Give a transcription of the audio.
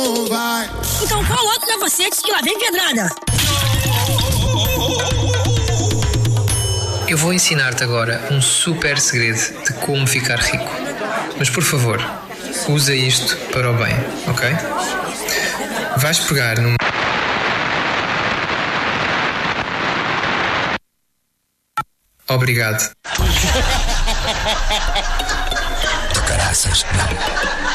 Então coloca o capacete que lá vem pedrada. Eu vou ensinar-te agora um super segredo de como ficar rico. Mas por favor, usa isto para o bem, ok? Vais pegar num... Obrigado. Do caraças, não.